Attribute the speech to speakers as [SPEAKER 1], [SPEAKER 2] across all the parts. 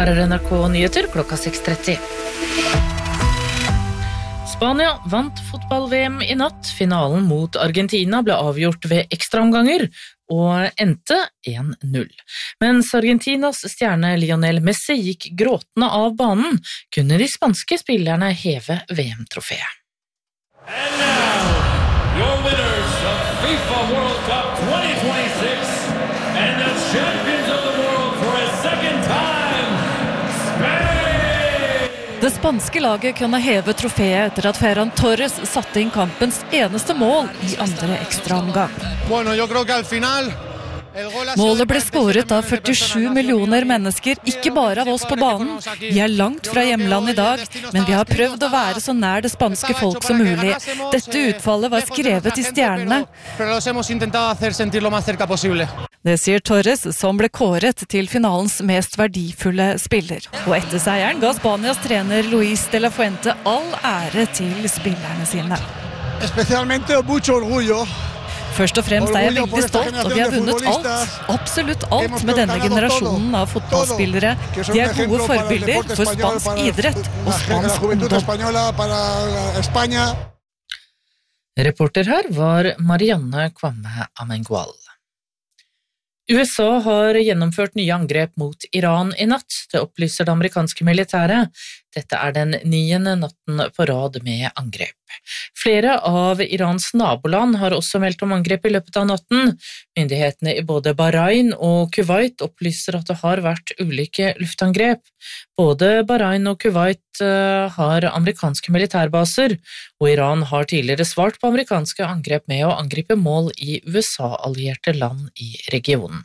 [SPEAKER 1] Her NRK Nyheter klokka 6:30. Spania vant fotball-VM i natt. Finalen mot Argentina ble avgjort ved ekstraomganger og endte 1-0. Mens Argentinas stjerne Lionel Messi gikk gråtende av banen, kunne de spanske spillerne heve VM-trofeet.
[SPEAKER 2] And now, your winners of FIFA World Cup 2026 and the champions of the world for a second time, Spain!
[SPEAKER 3] Det spanske laget kunne heve trofeet etter at Ferran Torres satte inn kampens eneste mål i andre ekstraomgang.
[SPEAKER 4] Bueno, yo creo que al final
[SPEAKER 3] Målet ble skåret av 47 millioner mennesker, ikke bare av oss på banen. Vi er langt fra hjemland i dag, men vi har prøvd å være så nær det spanske folk som mulig. Dette utfallet var skrevet i stjernene. Det sier Torres, som ble kåret til finalens mest verdifulle spiller. Og etter seieren ga Spanias trener Luis de la Fuente all ære til spillerne sine.
[SPEAKER 4] Especialmente mucho orgullo.
[SPEAKER 3] Først og fremst er jeg veldig stolt, og vi har vunnet alt, absolutt alt med denne generasjonen av fotballspillere. De er gode forbilder for spansk idrett og spansk ungdom.
[SPEAKER 1] Reporter her var Marianne Kvamme Amengual. USA har gjennomført nye angrep mot Iran i natt, det opplyser det amerikanske militæret. Dette er den 9. natten på rad med angrep. Flere av Irans naboland har også meldt om angrep i løpet av natten. Myndighetene i både Bahrain og Kuwait opplyser at det har vært ulike luftangrep. Både Bahrain og Kuwait har amerikanske militærbaser, og Iran har tidligere svart på amerikanske angrep med å angripe mål i USA-allierte land i regionen.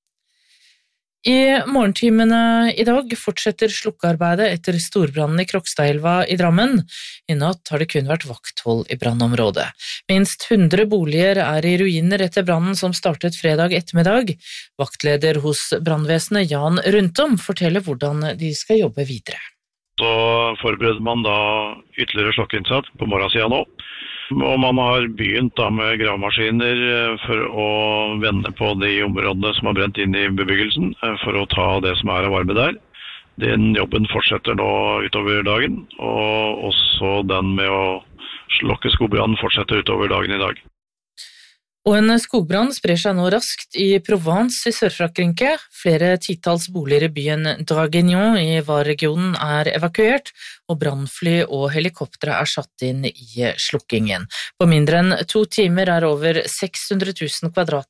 [SPEAKER 1] I morgentimene i dag fortsetter slukkearbeidet etter storbrannen i Krokstadelva i Drammen. I natt har det kun vært vakthold i brannområdet. Minst 100 boliger er i ruiner etter brannen som startet fredag ettermiddag. Vaktleder hos brannvesenet Jan Runtom forteller hvordan de skal jobbe videre.
[SPEAKER 5] Så forbereder man da ytterligere slokkeinnsats på morgensiden nå. Og man har begynt da med gravemaskiner for å vende på de områdene som har brent inn i bebyggelsen, for å ta det som er av arbeid der. Den jobben fortsetter nå utover dagen, og også den med å slokke skogbrannen fortsetter utover dagen i dag.
[SPEAKER 1] Og en skogbrann sprer seg nå raskt i Provence i Sør-Frankrike. Flere titalls boliger i byen Draguignan i Var-regionen er evakuert, og brannfly og helikoptre er satt inn i slukkingen. På mindre enn 2 timer er over 600 000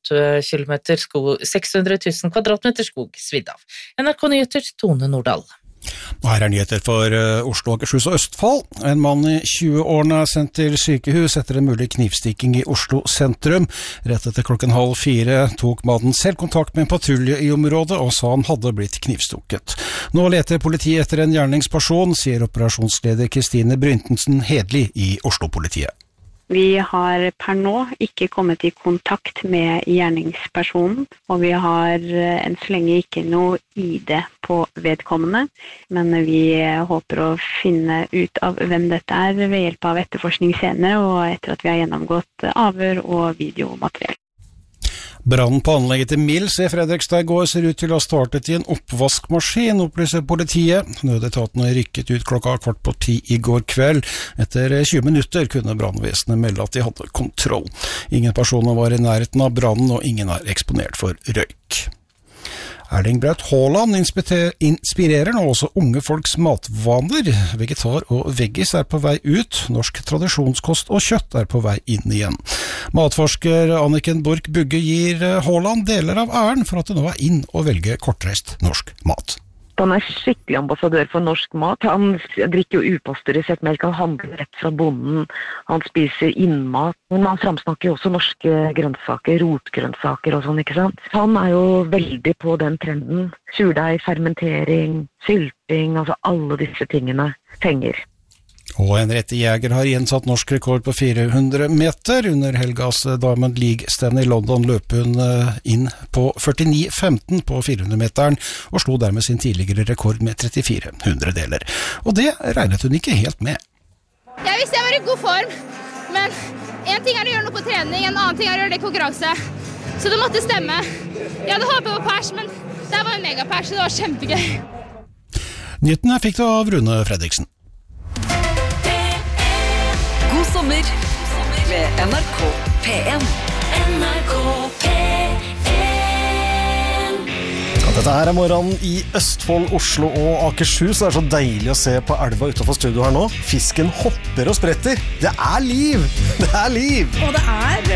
[SPEAKER 1] kvadratmeter skog svidd av. NRK Nyheter, Tone Nordahl.
[SPEAKER 6] Her er nyheter for Oslo, Akershus og Østfold. En mann i 20-årene er sendt til sykehus etter en mulig knivstikking i Oslo sentrum. Rett etter 3:30 tok mannen selv kontakt med en patrulje i området og sa han hadde blitt knivstukket. Nå leter politiet etter en gjerningsperson, sier operasjonsleder Kristine Bryntensen Hedli i Oslo-politiet.
[SPEAKER 7] Vi har per nå ikke kommet i kontakt med gjerningspersonen, og vi har enn så lenge ikke noe ID på vedkommende, men vi håper å finne ut av hvem dette er ved hjelp av etterforskning senere, og etter at vi har gjennomgått avhør og videomateriell.
[SPEAKER 6] Brannen på anlegget til Mills i Fredrikstad går ser ut til å ha startet i en oppvaskmaskin, opplyser politiet. Nødetatene rykket ut 9:15 i går kveld. Etter 20 minutter kunne brannvesenet melde at de hadde kontroll. Ingen personer var i nærheten av brannen, og ingen er eksponert for røyk. Erling Braut Haaland inspirerer nå også unge folks matvaner. Vegetar og veggis er på vei ut, norsk tradisjonskost og kjøtt er på vei inn igjen. Matforsker Anniken Borch Bugge gir Haaland deler av æren for at det nå er inn å velge kortreist norsk mat.
[SPEAKER 8] Han er skikkelig ambassadør for norsk mat. Han drikker jo upasteurisert melk, han handler rett fra bonden, han spiser innmat. Men han framsnakker jo også norske grønnsaker, rotgrønnsaker og sånn, ikke sant? Han er jo veldig på den trenden. Surdeig, fermentering, sylting, altså alle disse tingene fenger.
[SPEAKER 6] Og Henriette Jæger har gjensatt norsk rekord på 400 meter. Under helgas Diamond League-stevne i London løp hun inn på 49,15 på 400-meteren, og slo dermed sin tidligere rekord med 34 hundredeler. Og det regnet hun ikke helt med.
[SPEAKER 9] Jeg visste jeg var i god form, men en ting er å gjøre noe på trening, en annen ting er å gjøre det i konkurranse. Så det måtte stemme. Jeg hadde håpet på pers, men det var en megapers, så det var kjempegøy.
[SPEAKER 6] Nyheten fikk du av Rune Fredriksen.
[SPEAKER 10] God sommer med NRK P1. NRK P1.
[SPEAKER 11] Dette her morgenen i Østfold, Oslo og Akershus. Det så deilig å se på elva utenfor studio her nå. Fisken hopper og spretter. Det liv! Det liv!
[SPEAKER 12] Og det